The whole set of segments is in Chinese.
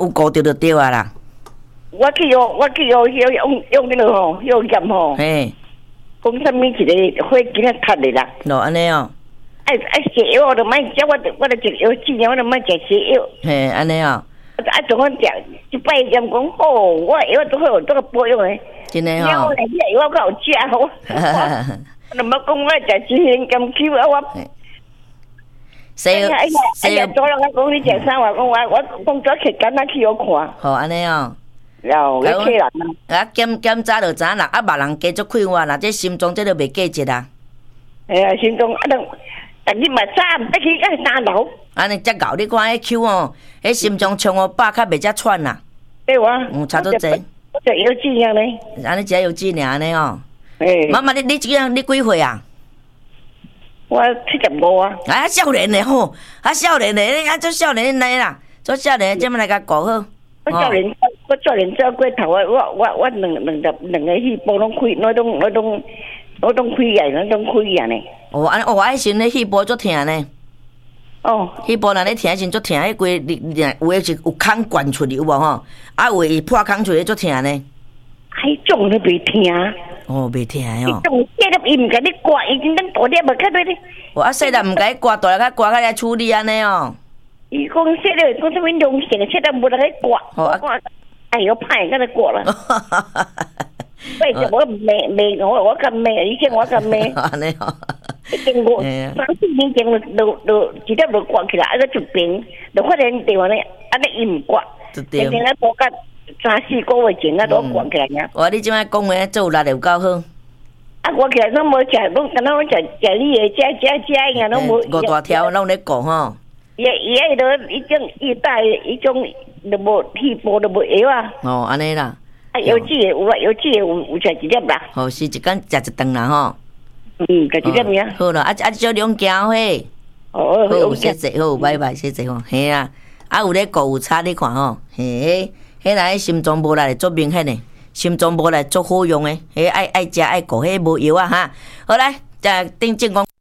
有顾到就对啊啦。 我去用那个吼，用盐吼。 嘿， 讲什么一个火今仔塌的啦。 喏，安尼哦。 蛇药我都买食，我都食药剂，我都买食蛇药。 嘿，安尼哦。 怎么讲？一摆盐讲哦，我药都好，这个保养的。 真的吼。 我来药我够食吼。那么讲我食金元金 Q 啊我。哎呀，昨日我讲你食啥话？我讲早起简单去我看。 好，安尼哦。 有你客人啊，检查就知影啦，啊，别人加足快活啦，这心脏这都袂过节啦。 哎呀，心脏但你嘛早唔得去个3楼。 安尼才搞你看迄 Q 哦，迄心脏冲100较袂遮喘啦。 对哇。 差足济。 我食药剂啊呢。 安尼食药剂尔安尼哦。 哎。 妈妈，你几岁啊？ 我75啊。 啊，少年的吼，少年的，啊，做少年来啦，做少年怎么来甲顾好？ 我少年做过头啊！我两个细胞拢开，我拢开眼，我拢开眼呢。 哦，安哦，爱心咧细胞足疼呢。 哦， 细胞若咧疼时足疼，迄规有诶是有空灌出去有无吼？啊，有诶破空出去足疼呢。 迄种都袂疼。 哦，袂疼哦。 迄种细粒伊毋甲你刮，已经等大粒无看到你。 哦，啊，细粒毋甲伊刮，大粒甲刮甲来处理安尼哦。 伊讲说了，讲什么良性的，现在无人去刮，哎呦，歹个来刮了。为什么骂我敢骂？以前我敢骂。 安尼哦。 已经我3-4年前就直接就刮起来，啊个一边就发现地方咧，安尼伊唔刮，现在咧刮甲3-4个月前啊都刮起来呀。 我你即摆讲话做力有够好。 啊，刮起来拢无食，拢敢若食你的食呀，拢无。 五大条拢咧顾吼。 伊迄落一种一带一种都无细胞都无药啊。 哦，安尼啦。 啊，有籽的有啦，有籽的有食一粒啦。 好，是一工食一顿啦吼。 食一粒呀。 好啦，少量行伙。好，谢谢，好，拜拜，谢谢吼。嘿啊，啊有咧顾有差你看吼，嘿，迄来心脏无力做明显的，心脏无力做好用的，迄爱食爱顾，迄无药啊哈。好来，再顶正讲。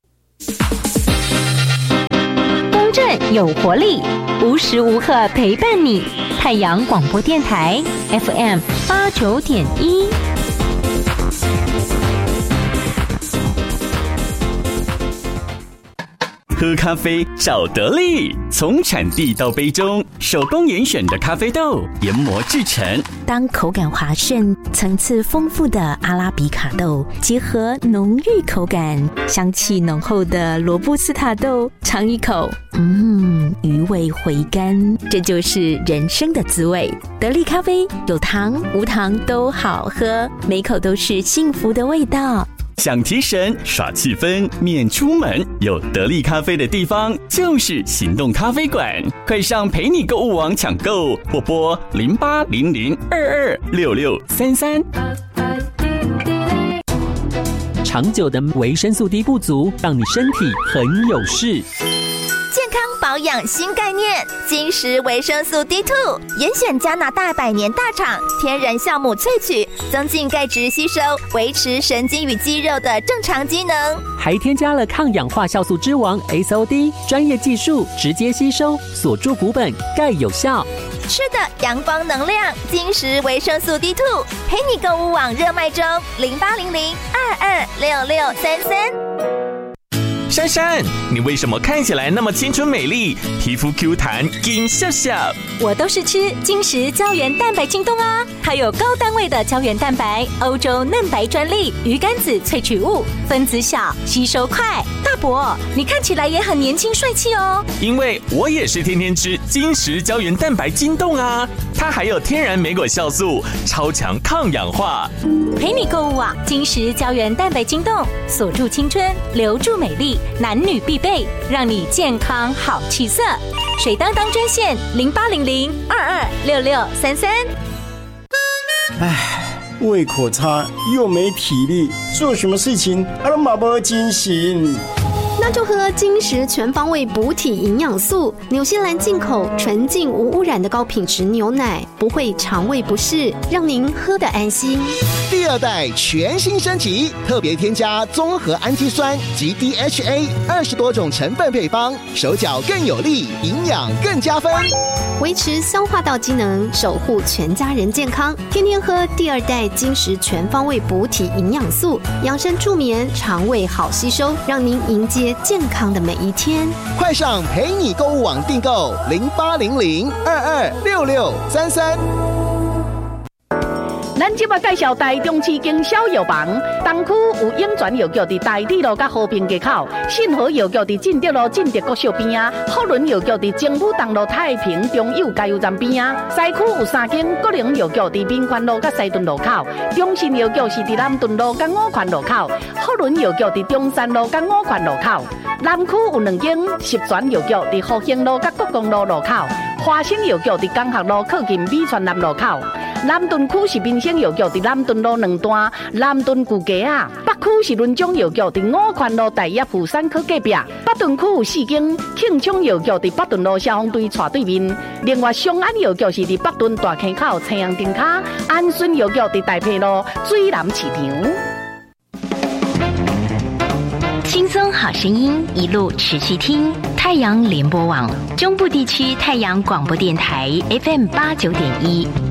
正有活力，无时无刻陪伴你。太阳广播电台 FM 89.1。 喝咖啡找得力，从产地到杯中，手工严选的咖啡豆研磨制成。 当口感滑顺、层次丰富的阿拉比卡豆结合浓郁口感、香气浓厚的罗布斯塔豆，尝一口，余味回甘，这就是人生的滋味。得力咖啡有糖无糖都好喝，每口都是幸福的味道。 想提神耍气氛免出门，有得力咖啡的地方就是行动咖啡馆，快上陪你购物网抢购，或拨0800226633。 长久的维生素 D 不足，让你身体很有事。 健康保养新概念，金石维生素 D2， 严选加拿大100年大厂天然酵母萃取，增进钙质吸收，维持神经与肌肉的正常机能， 还添加了抗氧化酵素之王 SOD， 专业技术直接吸收，锁住骨本，钙有效。 吃的阳光能量，金石维生素 D2， 陪你购物网热卖中，0800226633。 珊珊，你为什么看起来那么青春美丽，皮肤 Q 弹紧笑笑？ 我都是吃金石胶原蛋白晶冻啊，它有高单位的胶原蛋白，欧洲嫩白专利，鱼肝子萃取物，分子小，吸收快。大伯，你看起来也很年轻帅气哦。 因为我也是天天吃金石胶原蛋白晶冻啊，它还有天然莓果酵素，超强抗氧化。 陪你购物网，金石胶原蛋白晶冻，锁住青春，留住美丽。男女必备，让你健康好气色。水当当专线0800226633。 胃口差又没体力，做什么事情都没精神。 那那就喝金石全方位补体营养素，纽西兰进口纯净无污染的高品质牛奶，不会肠胃不适，让您喝得安心。 第二代全新升级，特别添加综合氨基酸及 DHA 20多种成分配方，手脚更有力，营养更加分， 维持消化道机能，守护全家人健康。天天喝第二代金石全方位补体营养素，养生助眠，肠胃好吸收，让您迎接健康的每一天。 快上陪你购物网订购0800226633。 咱即摆介绍台中市经销药房，东区有永泉药局伫大地路甲和平街口，信和药局伫进德路进德国小边啊，福伦药局伫政府东路太平中友加油站边啊，西区有3间国营药局伫民权路甲西屯路口，中信药局是伫南屯路甲五权路口，福伦药局伫中山路甲五权路口，南区有2间十全药局伫福兴路甲国公路路口，华兴药局伫江学路靠近美泉南路口。南屯区是民生药局伫南屯路2段南屯旧街啊，北区是伦中药局伫五权路大业富山科隔壁，北屯区有4间庆昌药局伫北屯路消防队斜对面，另外松安药局是伫北屯大坑口青阳灯卡，安顺药局伫大坪路水南市场。 轻松好声音，一路持续听太阳联播网中部地区太阳广播电台 FM 89.1。